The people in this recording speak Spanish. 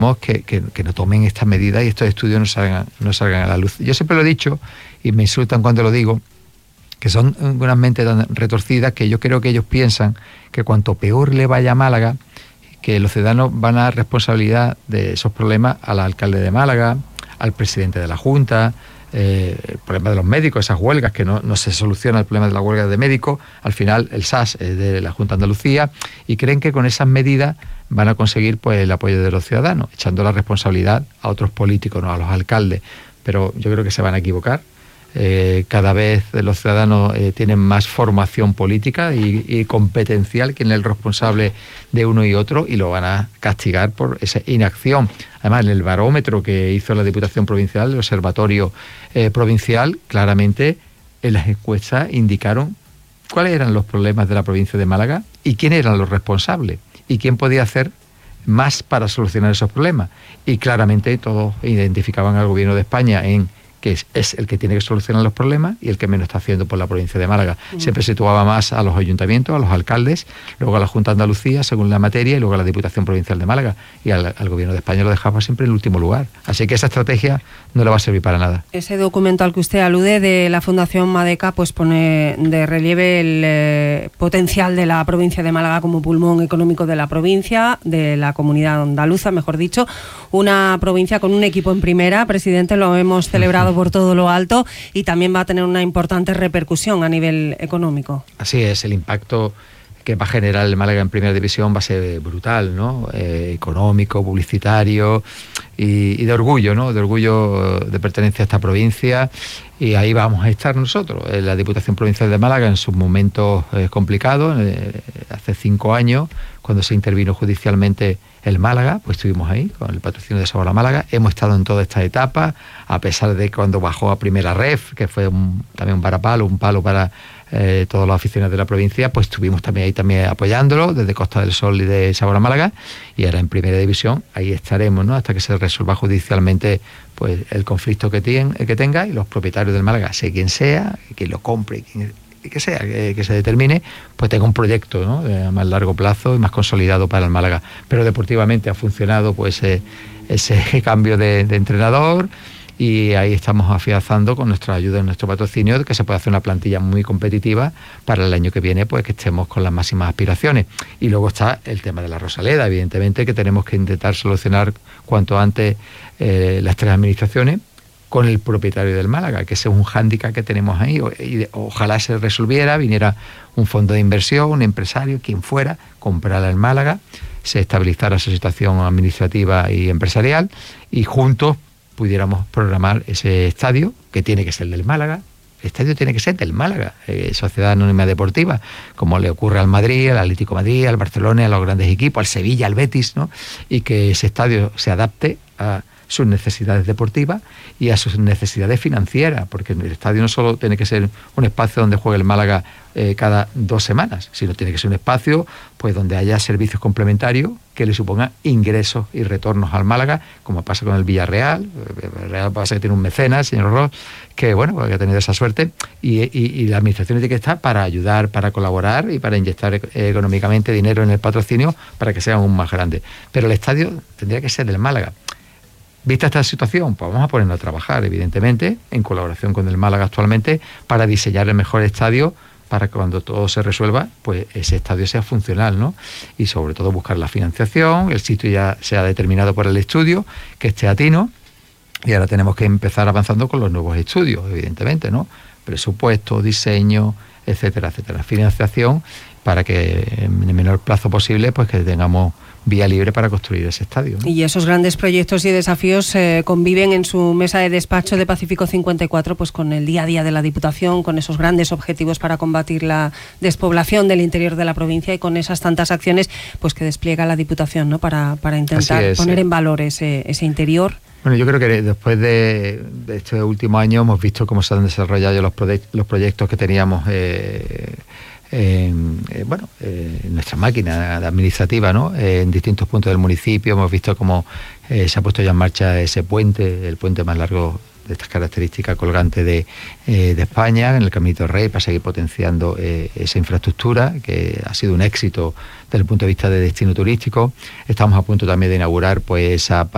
que no tomen estas medidas y estos estudios no salgan a la luz. Yo siempre lo he dicho, y me insultan cuando lo digo, que son unas mentes tan retorcidas que yo creo que ellos piensan que cuanto peor le vaya a Málaga, que los ciudadanos van a dar responsabilidad de esos problemas al alcalde de Málaga, al presidente de la Junta, el problema de los médicos, esas huelgas, que no se soluciona el problema de la huelga de médicos, al final el SAS es de la Junta de Andalucía, y creen que con esas medidas van a conseguir pues el apoyo de los ciudadanos, echando la responsabilidad a otros políticos, no a los alcaldes. Pero yo creo que se van a equivocar. Cada vez los ciudadanos tienen más formación política y competencial, quien es el responsable de uno y otro, y lo van a castigar por esa inacción. Además, en el barómetro que hizo la Diputación Provincial, el Observatorio Provincial, claramente en las encuestas indicaron cuáles eran los problemas de la provincia de Málaga y quiénes eran los responsables y quién podía hacer más para solucionar esos problemas. Y claramente todos identificaban al Gobierno de España en que es el que tiene que solucionar los problemas y el que menos está haciendo por la provincia de Málaga. Siempre situaba más a los ayuntamientos, a los alcaldes, luego a la Junta de Andalucía, según la materia, y luego a la Diputación Provincial de Málaga. Y al Gobierno de España lo dejaba siempre en el último lugar. Así que esa estrategia no le va a servir para nada. Ese documento al que usted alude de la Fundación Madeca pues pone de relieve el potencial de la provincia de Málaga como pulmón económico de la provincia, de la comunidad andaluza, mejor dicho. Una provincia con un equipo en primera, presidente, lo hemos celebrado por todo lo alto, y también va a tener una importante repercusión a nivel económico. Así es, el impacto que va a generar el Málaga en Primera División va a ser brutal, ¿no? Económico, publicitario y de orgullo, ¿no? De orgullo de pertenencia a esta provincia, y ahí vamos a estar nosotros. La Diputación Provincial de Málaga en sus momentos complicados, hace 5 años, cuando se intervino judicialmente el Málaga, pues estuvimos ahí con el patrocinio de Sabor a Málaga. Hemos estado en toda esta etapa, a pesar de cuando bajó a primera ref, que fue también un varapalo, un palo para todos los aficionados de la provincia, pues estuvimos también ahí también apoyándolo desde Costa del Sol y de Sabor a Málaga, y ahora en Primera División ahí estaremos, ¿no? Hasta que se resuelva judicialmente pues el conflicto que tenga, y los propietarios del Málaga, sea quien sea, quien lo compre, que sea, que se determine, pues tenga un proyecto, ¿no? A más largo plazo y más consolidado para el Málaga. Pero deportivamente ha funcionado pues ese cambio de entrenador, y ahí estamos afianzando con nuestra ayuda y nuestro patrocinio de que se puede hacer una plantilla muy competitiva para el año que viene, pues que estemos con las máximas aspiraciones. Y luego está el tema de la Rosaleda, evidentemente, que tenemos que intentar solucionar cuanto antes las 3 administraciones con el propietario del Málaga, que ese es un hándicap que tenemos ahí, y ojalá se resolviera, viniera un fondo de inversión, un empresario, quien fuera, comprara el Málaga, se estabilizara su situación administrativa y empresarial, y juntos pudiéramos programar ese estadio, que tiene que ser del Málaga. El estadio tiene que ser del Málaga, Sociedad Anónima Deportiva, como le ocurre al Madrid, al Atlético de Madrid, al Barcelona, a los grandes equipos, al Sevilla, al Betis, ¿no? Y que ese estadio se adapte a sus necesidades deportivas y a sus necesidades financieras, porque el estadio no solo tiene que ser un espacio donde juegue el Málaga cada 2 semanas, sino tiene que ser un espacio pues donde haya servicios complementarios que le supongan ingresos y retornos al Málaga, como pasa con el Villarreal. El Villarreal pasa que tiene un mecenas, señor Ross, que bueno, que ha tenido esa suerte, y la administración tiene que estar para ayudar, para colaborar y para inyectar económicamente dinero en el patrocinio para que sea aún más grande. Pero el estadio tendría que ser del Málaga. Vista esta situación, pues vamos a ponernos a trabajar, evidentemente, en colaboración con el Málaga actualmente, para diseñar el mejor estadio, para que cuando todo se resuelva, pues ese estadio sea funcional, ¿no? Y sobre todo buscar la financiación, el sitio ya sea determinado por el estudio, que esté a tino, y ahora tenemos que empezar avanzando con los nuevos estudios, evidentemente, ¿no? Presupuesto, diseño, etcétera, etcétera. Financiación, para que en el menor plazo posible, pues que tengamos vía libre para construir ese estadio, ¿no? Y esos grandes proyectos y desafíos conviven en su mesa de despacho de Pacífico 54 pues con el día a día de la Diputación, con esos grandes objetivos para combatir la despoblación del interior de la provincia, y con esas tantas acciones pues que despliega la Diputación, ¿no? Para intentar poner en valor ese interior. Bueno, yo creo que después de este último año hemos visto cómo se han desarrollado los proyectos que teníamos en nuestra máquina administrativa, ¿no? En distintos puntos del municipio. Hemos visto cómo se ha puesto ya en marcha ese puente, el puente más largo de estas características colgante de España, en el Caminito Rey, para seguir potenciando esa infraestructura, que ha sido un éxito desde el punto de vista de destino turístico. Estamos a punto también de inaugurar pues esa